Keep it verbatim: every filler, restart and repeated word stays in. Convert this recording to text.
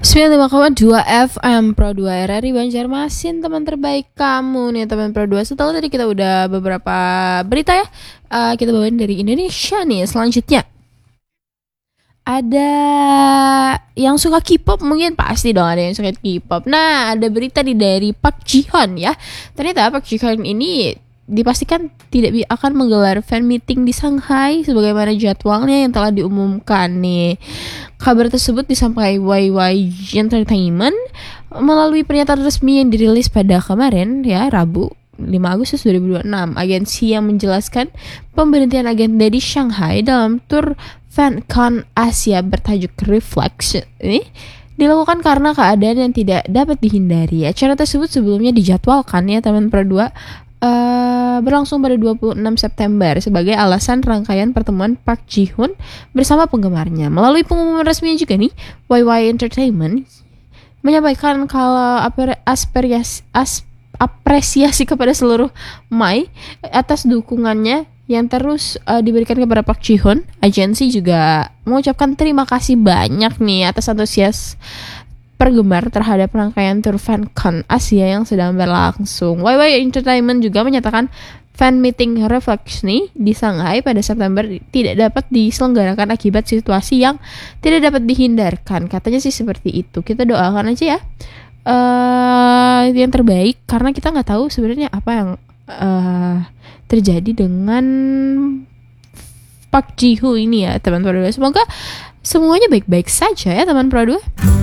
sembilan puluh lima koma dua F M Pro dua R R I Banjarmasin, teman terbaik kamu nih teman Pro dua. Setelah tadi kita udah beberapa berita ya, uh, kita bawain dari Indonesia nih. Selanjutnya ada yang suka K-pop, mungkin pasti dong ada yang suka K-pop. Nah, ada berita nih dari Park Ji-hoon ya. Ternyata Park Ji-hoon ini dipastikan tidak akan menggelar fan meeting di Shanghai sebagaimana jadwalnya yang telah diumumkan nih. Kabar tersebut disampaikan Y Y Entertainment melalui pernyataan resmi yang dirilis pada kemarin ya, Rabu lima Agustus dua ribu dua puluh enam. Agensi yang menjelaskan pemberhentian agenda di Shanghai dalam tur FanCon Asia bertajuk Reflex ini dilakukan karena keadaan yang tidak dapat dihindari. Acara tersebut sebelumnya dijadwalkan ya teman Pro dua Uh, berlangsung pada dua puluh enam September sebagai alasan rangkaian pertemuan Park Ji-hoon bersama penggemarnya. Melalui pengumuman resmi juga nih, Y Y Entertainment menyampaikan kalau asperias, as, apresiasi kepada seluruh Mai atas dukungannya yang terus uh, diberikan kepada Park Ji-hoon. Agensi juga mengucapkan terima kasih banyak nih atas antusias penggemar terhadap rangkaian tur FanCon Asia yang sedang berlangsung. Y Y Entertainment juga menyatakan fan meeting Reflex nih di Shanghai pada September tidak dapat diselenggarakan akibat situasi yang tidak dapat dihindarkan. Katanya sih seperti itu. Kita doakan aja ya uh, yang terbaik, karena kita nggak tahu sebenarnya apa yang uh, terjadi dengan Park Ji-hoon ini ya teman Pro dua. Semoga semuanya baik-baik saja ya teman Pro dua.